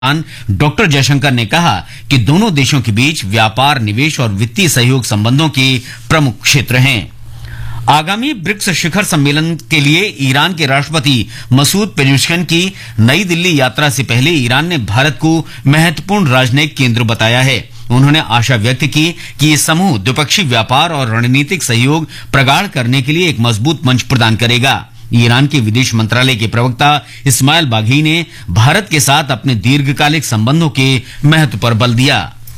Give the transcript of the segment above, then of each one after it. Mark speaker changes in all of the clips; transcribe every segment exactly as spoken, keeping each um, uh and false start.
Speaker 1: Doctor Jaishankar ने कहा कि दोनों देशों के बीच व्यापार, निवेश और वित्तीय सहयोग संबंधों के प्रमुख क्षेत्र हैं। आगामी ब्रिक्स शिखर सम्मेलन के लिए ईरान के राष्ट्रपति मसूद पेजेश्कियान की नई दिल्ली यात्रा से पहले ईरान ने भारत को महत्वपूर्ण राजनयिक केंद्र बताया है। उन्होंने आशा व्यक्त की कि ये समूह द्विपक्षीय व्यापार और रणनीतिक सहयोग प्रगाढ़ करने के लिए एक मजबूत मंच प्रदान करेगा। ईरान के विदेश मंत्रालय के प्रवक्ता इस्माइल बाघी ने भारत के साथ अपने दीर्घकालिक संबंधों के महत्व पर बल दिया।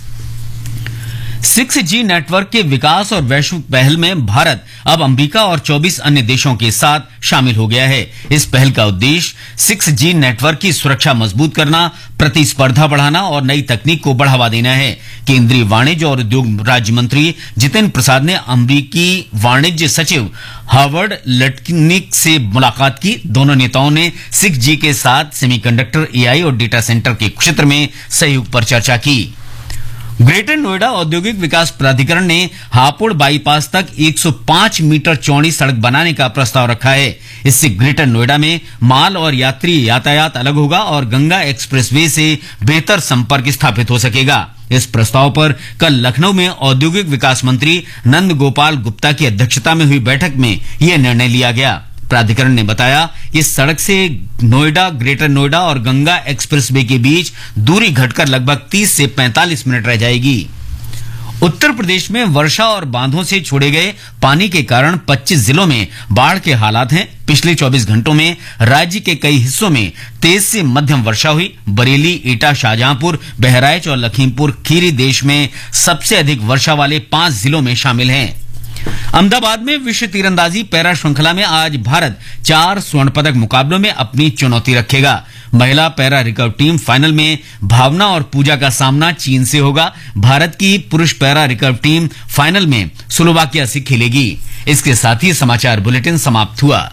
Speaker 1: सिक्स जी नेटवर्क के विकास और वैश्विक पहल में भारत अब अमेरिका और चौबीस अन्य देशों के साथ शामिल हो गया है। इस पहल का उद्देश्य सिक्स जी नेटवर्क की सुरक्षा मजबूत करना, प्रतिस्पर्धा बढ़ाना और नई तकनीक को बढ़ावा देना है। केंद्रीय वाणिज्य और उद्योग राज्य मंत्री जितेंद्र प्रसाद ने अमेरिकी वाणिज्य सचिव हार्वर्ड लटनिक से मुलाकात की। दोनों नेताओं ने सिक्स जी के साथ सेमीकंडक्टर, एआई और डेटा सेंटर के क्षेत्र में सहयोग पर चर्चा की। ग्रेटर नोएडा औद्योगिक विकास प्राधिकरण ने हापुड़ बाईपास तक एक सौ पाँच मीटर चौड़ी सड़क बनाने का प्रस्ताव रखा है। इससे ग्रेटर नोएडा में माल और यात्री यातायात अलग होगा और गंगा एक्सप्रेसवे से बेहतर संपर्क स्थापित हो सकेगा। इस प्रस्ताव पर कल लखनऊ में औद्योगिक विकास मंत्री नंद गोपाल गुप्ता की अध्यक्षता में हुई बैठक में यह निर्णय लिया गया। प्राधिकरण ने बताया कि इस सड़क से नोएडा, ग्रेटर नोएडा और गंगा एक्सप्रेसवे के बीच दूरी घटकर लगभग तीस से पैंतालीस मिनट रह जाएगी। उत्तर प्रदेश में वर्षा और बांधों से छोड़े गए पानी के कारण पच्चीस जिलों में बाढ़ के हालात हैं। पिछले चौबीस घंटों में राज्य के कई हिस्सों में तेज से मध्यम वर्षा हुई। बरेली, एटा, शाहजहांपुर, बहराइच और लखीमपुर खीरी देश में सबसे अधिक वर्षा वाले पांच जिलों में शामिल हैं। अहमदाबाद में विश्व तीरंदाजी पैरा श्रृंखला में आज भारत चार स्वर्ण पदक मुकाबलों में अपनी चुनौती रखेगा। महिला पैरा रिकर्व टीम फाइनल में भावना और पूजा का सामना चीन से होगा। भारत की पुरुष पैरा रिकर्व टीम फाइनल में स्लोवाकिया से खेलेगी। इसके साथ ही समाचार बुलेटिन समाप्त हुआ।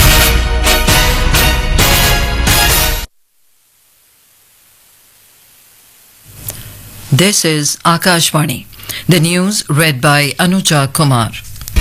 Speaker 2: This is Akashvani. The news read by Anuja Kumar.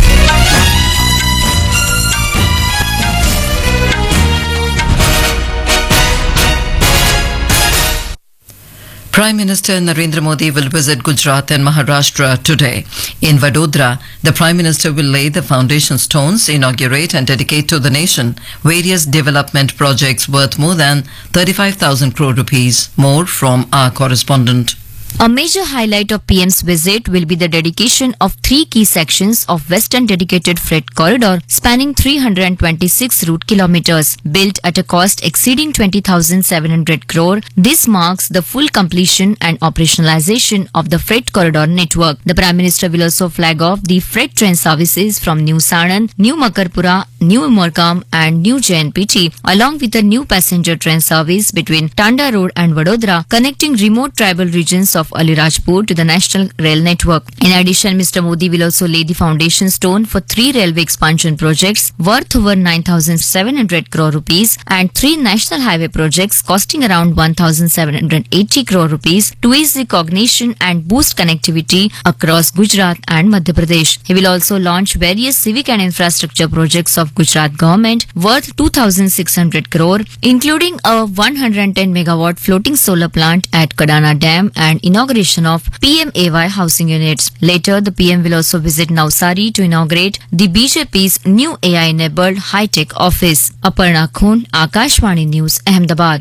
Speaker 2: Prime Minister Narendra Modi will visit Gujarat and Maharashtra today. In Vadodara, the Prime Minister will lay the foundation stones, inaugurate and dedicate to the nation various development projects worth more than thirty-five thousand crore rupees. More from our correspondent.
Speaker 3: A major highlight of P M's visit will be the dedication of three key sections of Western Dedicated Freight Corridor spanning three hundred twenty-six route kilometers. Built at a cost exceeding twenty thousand seven hundred crore, this marks the full completion and operationalization of the freight corridor network. The Prime Minister will also flag off the freight train services from New Sanand, New Makarpura, New Umargam and New J N P T, along with a new passenger train service between Tanda Road and Vadodara, connecting remote tribal regions of Alirajpur to the national rail network. In addition, Mister Modi will also lay the foundation stone for three railway expansion projects worth over nine thousand seven hundred crore rupees and three national highway projects costing around one thousand seven hundred eighty crore rupees to ease recognition and boost connectivity across Gujarat and Madhya Pradesh. He will also launch various civic and infrastructure projects of Gujarat government worth two thousand six hundred crore, including a one hundred ten megawatt floating solar plant at Kadana Dam and inauguration of P M A Y housing units. Later, the P M will also visit Navsari to inaugurate the B J P's new A I-enabled high-tech office. Aparna Khun, Akashvani News, Ahmedabad.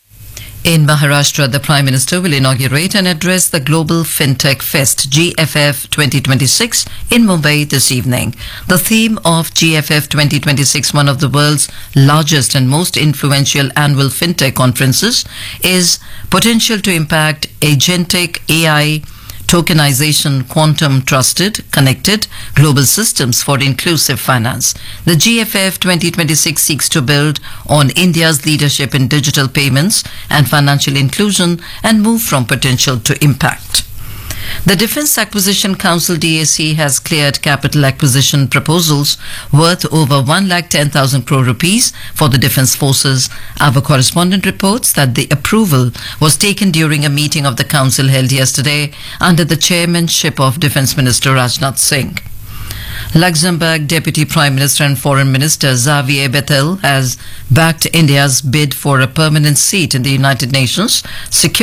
Speaker 2: In Maharashtra, the Prime Minister will inaugurate and address the Global FinTech Fest G F F twenty twenty-six in Mumbai this evening. The theme of G F F twenty twenty-six, one of the world's largest and most influential annual FinTech conferences, is potential to impact agentic A I, tokenization, quantum trusted, connected global systems for inclusive finance. The G F F twenty twenty-six seeks to build on India's leadership in digital payments and financial inclusion and move from potential to impact. The Defence Acquisition Council D A C has cleared capital acquisition proposals worth over one lakh ten thousand crore rupees for the Defence Forces. Our correspondent reports that the approval was taken during a meeting of the council held yesterday under the chairmanship of Defence Minister Rajnath Singh. Luxembourg Deputy Prime Minister and Foreign Minister Xavier Bettel has backed India's bid for a permanent seat in the United Nations Security